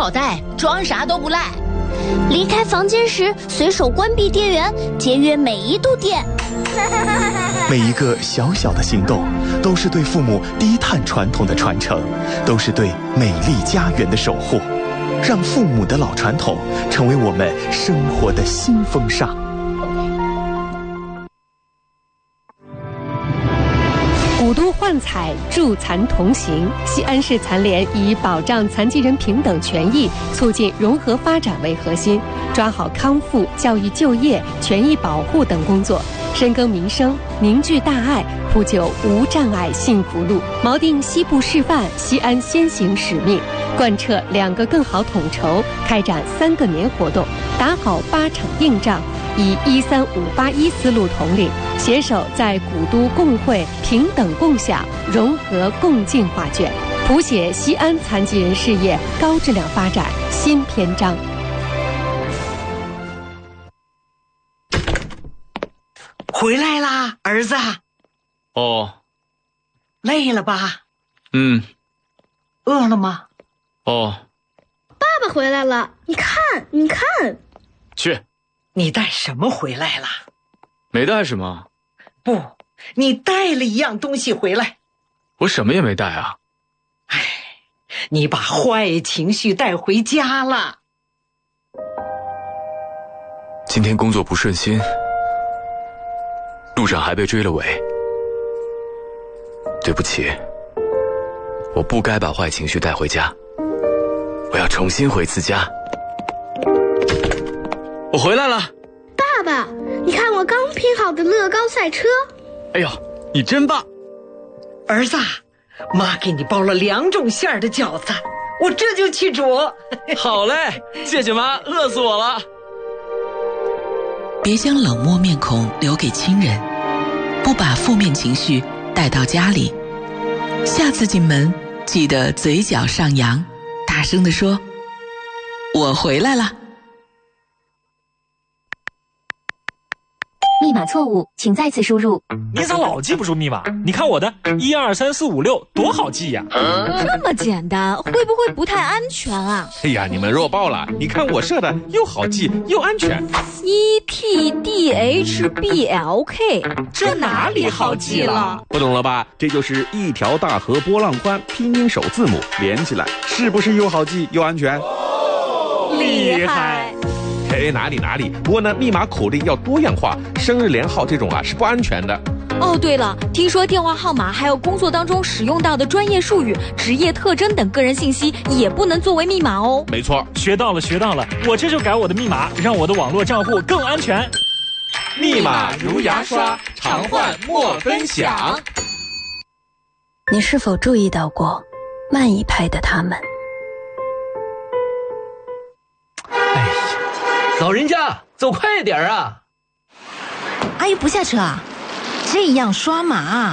好带，装啥都不赖。 离开房间时随手关闭电源，节约每一度电。 每一个小小的行动，都是对父母低碳传统的传承，都是对美丽家园的守护。让父母的老传统成为我们生活的新风尚。 古都幻彩，助残同行。西安市残联以保障残疾人平等权益、促进融合发展为核心，抓好康复、教育就业、权益保护等工作，深耕民生，凝聚大爱，铺就无障碍幸福路，锚定西部示范、西安先行使命，贯彻2个更好统筹，开展3个年活动，打好8场硬仗，以13581思路统领，携手在古都共绘平等共享、融合共进画卷，谱写西安残疾人事业高质量发展新篇章。 回来啦，儿子。 哦。 累了吧？饿了吗？ 哦。 爸爸回来了，你看。 去。 你带什么回来了？ 没带什么。 不，你带了一样东西回来。 我什么也没带啊。 唉，你把坏情绪带回家了。 今天工作不顺心，路上还被追了尾。对不起，我不该把坏情绪带回家，我要重新回次家。我回来了。 爸爸，你看我刚拼好的乐高赛车。 哎呦，你真棒。 儿子，妈给你包了2种馅儿的饺子，我这就去煮。 好嘞，谢谢妈，饿死我了。 别将冷漠面孔留给亲人，不把负面情绪带到家里。下次进门记得嘴角上扬，大声地说：“我回来了。” 密码错误，请再次输入。 你咋老记不住密码？你看我的12345多好记呀！ 这么简单，会不会不太安全啊？ 哎呀，你们弱爆了！你看我设的又好记又安全。 ETDHBLK， 这哪里好记了？ 不懂了吧？这就是一条大河波浪宽，拼音首字母连起来，是不是又好记又安全？ 厉害！ 嘿，哪里，不过呢，密码口令要多样化，生日连号这种啊是不安全的。 哦，对了，听说电话号码还有工作当中使用到的专业术语、职业特征等个人信息也不能作为密码哦。 没错， 学到了，我这就改我的密码，让我的网络账户更安全。 密码如牙刷，常换莫分享。 你是否注意到过慢一拍的他们？ 老人家，走快点啊！ 阿姨不下车啊？这样刷码啊？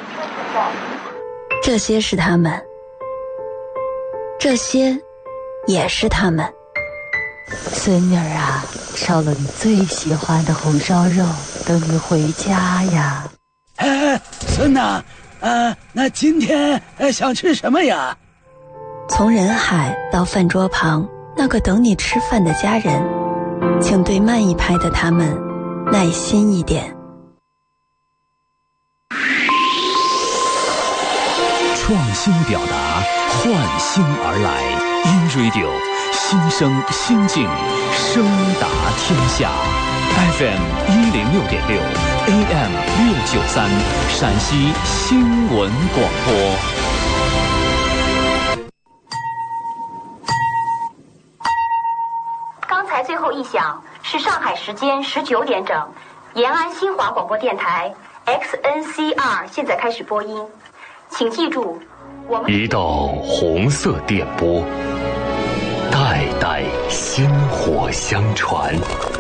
这些是他们，这些也是他们。 孙女儿啊，烧了你最喜欢的红烧肉，等你回家呀。 孙呐，那今天想吃什么呀？ 从人海到饭桌旁，那个等你吃饭的家人，请对慢一拍的他们耐心一点。 创新表达，唤心而来。InRadio， 新声新境，声达天下。FM 106.6 AM 693，陕西新闻广播。 刚才最后一响是上海时间19点整，延安新华广播电台 XNCR 现在开始播音，请记住，我们一道红色电波，代代薪火相传，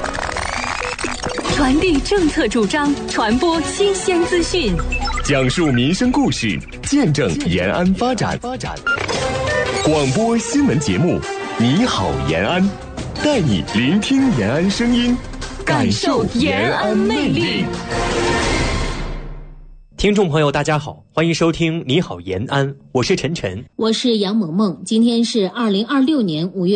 传递政策主张，传播新鲜资讯， 讲述民生故事，见证延安发展。广播新闻节目，你好延安，带你聆听延安声音，感受延安魅力。 听众朋友大家好，欢迎收听你好延安，我是陈晨， 我是杨萌萌。今天是2026年5月